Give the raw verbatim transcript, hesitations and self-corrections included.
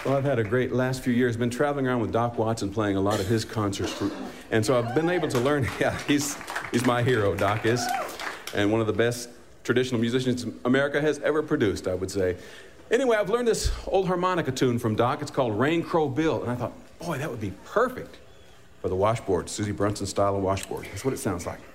Well, I've had a great last few years. Been traveling around with Doc Watson, playing a lot of his concerts, for, and so I've been able to learn. Yeah, he's he's my hero. Doc is, and one of the best traditional musicians America has ever produced, I would say. Anyway, I've learned this old harmonica tune from Doc. It's called Rain Crow Bill, and I thought, boy, that would be perfect for the washboard, Susie Brunson style of washboard. That's what it sounds like.